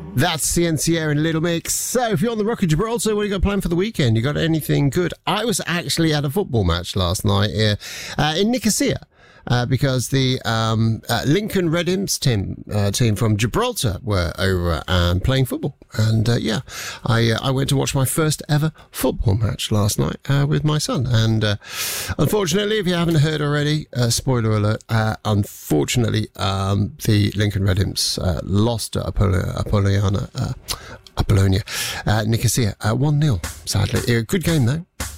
That's Ciencia and Little Mix. So, if you're on the Rock of Gibraltar, what you got planned for the weekend? You got anything good? I was actually at a football match last night in Nicosia. Because the Lincoln Red Imps team from Gibraltar were over and playing football. And I went to watch my first ever football match last night with my son. And unfortunately, if you haven't heard already, spoiler alert, unfortunately, the Lincoln Red Imps lost to Apollonia, Nicosia, 1-0, sadly. Good game, though.